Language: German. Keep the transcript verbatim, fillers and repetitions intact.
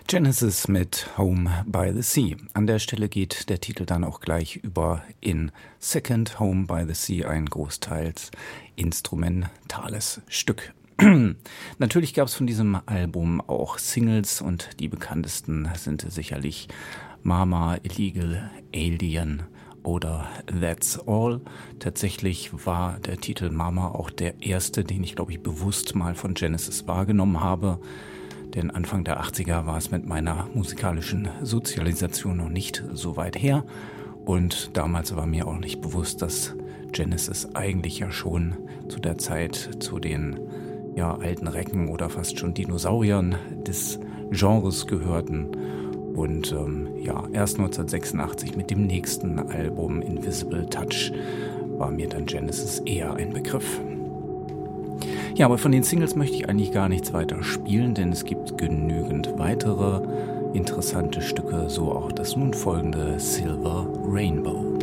Genesis mit Home by the Sea. An der Stelle geht der Titel dann auch gleich über in Second Home by the Sea, ein großteils instrumentales Stück. Natürlich gab es von diesem Album auch Singles und die bekanntesten sind sicherlich Mama, Illegal Alien oder That's All. Tatsächlich war der Titel Mama auch der erste, den ich, glaube ich, bewusst mal von Genesis wahrgenommen habe. Denn Anfang der achtziger war es mit meiner musikalischen Sozialisation noch nicht so weit her. Und damals war mir auch nicht bewusst, dass Genesis eigentlich ja schon zu der Zeit zu den ja, alten Recken oder fast schon Dinosauriern des Genres gehörten. Und ähm, ja, erst neunzehnhundertsechsundachtzig mit dem nächsten Album Invisible Touch war mir dann Genesis eher ein Begriff. Ja, aber von den Singles möchte ich eigentlich gar nichts weiter spielen, denn es gibt genügend weitere interessante Stücke, so auch das nun folgende Silver Rainbow.